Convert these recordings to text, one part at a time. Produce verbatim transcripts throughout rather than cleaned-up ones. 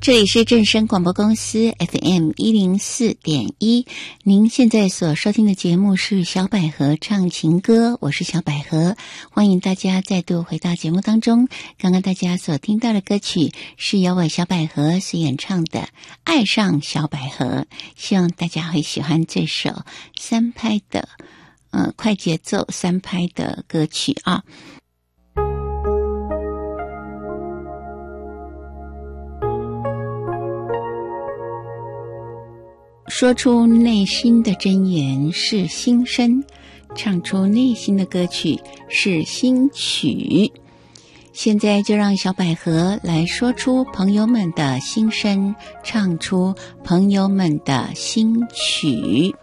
这里是正声广播公司 F M 一零四点一，您现在所收听的节目是小百合唱情歌，我是小百合，欢迎大家再度回到节目当中。刚刚大家所听到的歌曲是由我小百合所演唱的《爱上小百合》，希望大家会喜欢这首三拍的呃快节奏三拍的歌曲啊。说出内心的真言是心声，唱出内心的歌曲是心曲。现在就让小百合来说出朋友们的心声，唱出朋友们的心曲。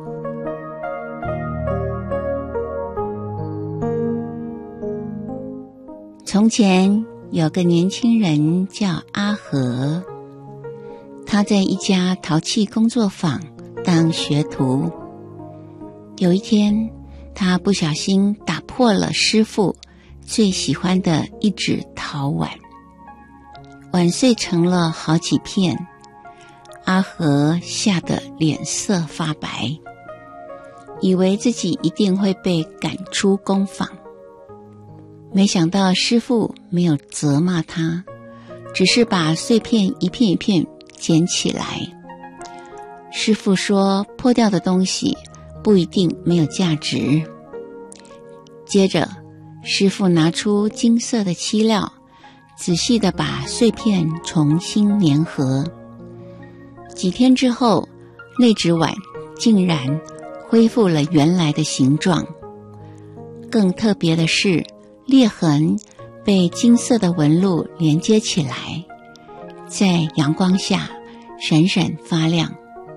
从前有个年轻人叫阿和，他在一家陶器工作坊当学徒。有一天，他不小心打破了师傅最喜欢的一只陶碗，碗碎成了好几片。阿和吓得脸色发白，以为自己一定会被赶出工坊。没想到师傅没有责骂他，只是把碎片一片一片捡起来。师傅说，破掉的东西不一定没有价值。接着，师傅拿出金色的漆料，仔细地把碎片重新粘合。几天之后，那只碗竟然恢复了原来的形状。更特别的是，裂痕被金色的纹路连接起来，在阳光下闪闪发亮。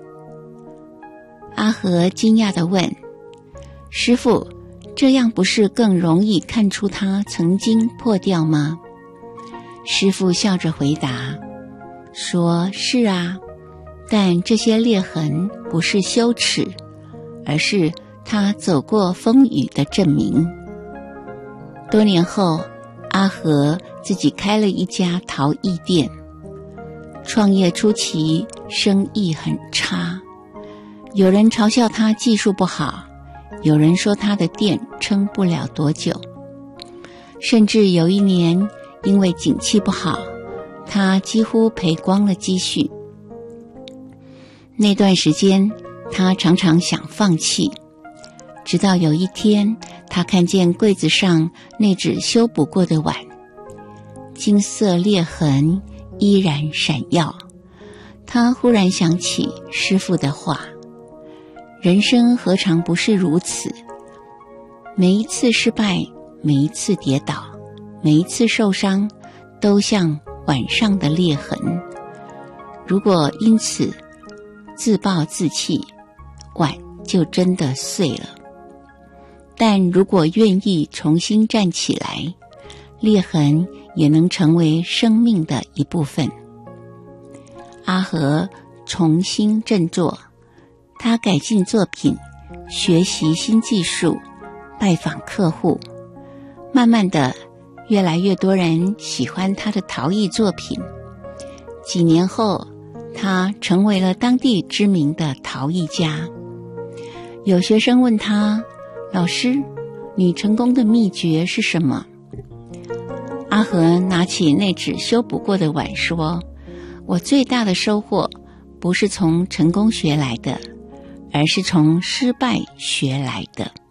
阿和惊讶地问：师傅，这样不是更容易看出它曾经破掉吗？师傅笑着回答说：是啊，但这些裂痕不是羞耻，而是他走过风雨的证明。多年后，阿和自己开了一家陶艺店。创业初期，生意很差，有人嘲笑他技术不好，有人说他的店撑不了多久。甚至有一年，因为景气不好，他几乎赔光了积蓄。那段时间，他常常想放弃，直到有一天，他看见柜子上那只修补过的碗，金色裂痕依然闪耀。他忽然想起师父的话：人生何尝不是如此？每一次失败，每一次跌倒，每一次受伤，都像碗上的裂痕。如果因此自暴自弃，碗就真的碎了。但如果愿意重新站起来，裂痕也能成为生命的一部分。阿和重新振作，他改进作品，学习新技术，拜访客户。慢慢的，越来越多人喜欢他的陶艺作品。几年后，他成为了当地知名的陶艺家。有学生问他：老师，你成功的秘诀是什么？阿和拿起那只修补过的碗说：我最大的收获不是从成功学来的，而是从失败学来的。